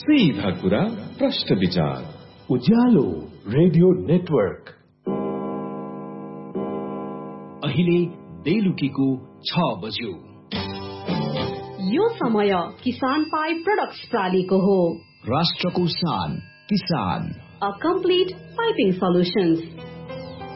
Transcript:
सीधा कुरा प्रश्न विचार उज्यालो रेडियो नेटवर्क। अहिले बेलुकीको 6 बज्यो। यो समय किसान पाइप प्रोडक्ट्स प्रालीको हो। राष्ट्रको शान किसान। A complete piping solutions.